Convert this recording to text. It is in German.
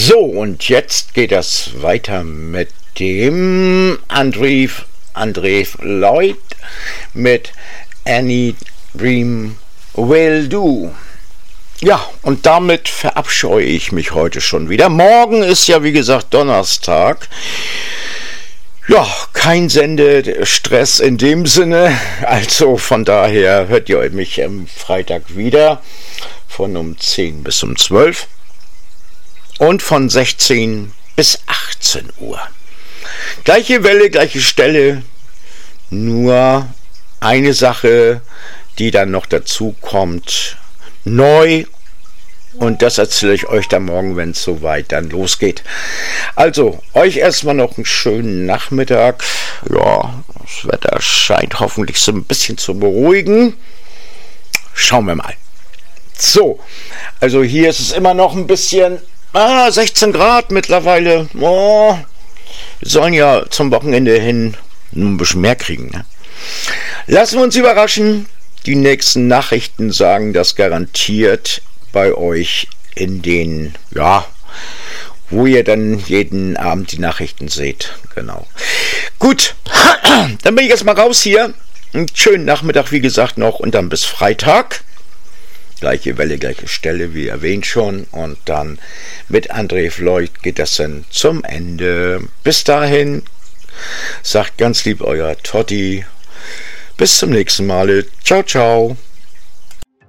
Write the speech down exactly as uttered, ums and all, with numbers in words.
So, und jetzt geht das weiter mit dem André, André Lloyd mit Any Dream Will Do. Ja, und damit verabscheue ich mich heute schon wieder. Morgen ist ja, wie gesagt, Donnerstag. Ja, kein Sendestress in dem Sinne. Also von daher hört ihr mich am Freitag wieder von um zehn bis um zwölf und von sechzehn bis achtzehn Uhr. Gleiche Welle, gleiche Stelle, nur eine Sache, die dann noch dazu kommt, neu, und das erzähle ich euch dann morgen, wenn es soweit dann losgeht. Also, euch erstmal noch einen schönen Nachmittag. Ja, das Wetter scheint hoffentlich so ein bisschen zu beruhigen. Schauen wir mal. So, also hier ist es immer noch ein bisschen, ah, sechzehn Grad mittlerweile. Oh, wir sollen ja zum Wochenende hin ein bisschen mehr kriegen. Ne? Lassen wir uns überraschen. Die nächsten Nachrichten sagen das garantiert bei euch in den, ja, wo ihr dann jeden Abend die Nachrichten seht. Genau. Gut, dann bin ich jetzt mal raus hier. Einen schönen Nachmittag, wie gesagt, noch und dann bis Freitag. Gleiche Welle, gleiche Stelle, wie erwähnt schon. Und dann mit André Lloyd geht das dann zum Ende. Bis dahin, sagt ganz lieb euer Totti. Bis zum nächsten Mal. Ciao, ciao.